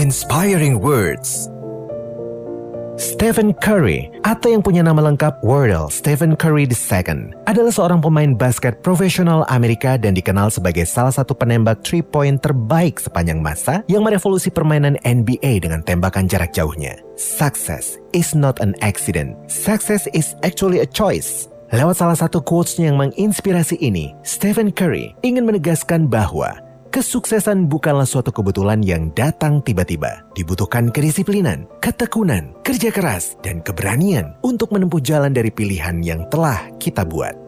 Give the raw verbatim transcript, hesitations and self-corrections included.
Inspiring words. Stephen Curry, atau yang punya nama lengkap Wardell Stephen Curry the second, adalah seorang pemain basket profesional Amerika dan dikenal sebagai salah satu penembak three point terbaik sepanjang masa yang merevolusi permainan N B A dengan tembakan jarak jauhnya. Success is not an accident. Success is actually a choice. Lewat salah satu quotes-nya yang menginspirasi ini, Stephen Curry ingin menegaskan bahwa kesuksesan bukanlah suatu kebetulan yang datang tiba-tiba. Dibutuhkan kedisiplinan, ketekunan, kerja keras, dan keberanian untuk menempuh jalan dari pilihan yang telah kita buat.